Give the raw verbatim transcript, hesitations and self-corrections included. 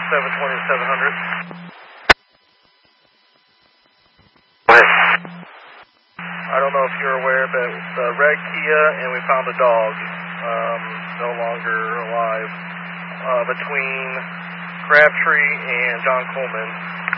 seven twenty to seven hundred. I don't know if you're aware, but the red Kia, and we found a dog, um, no longer alive, uh, between Crabtree and John Coleman.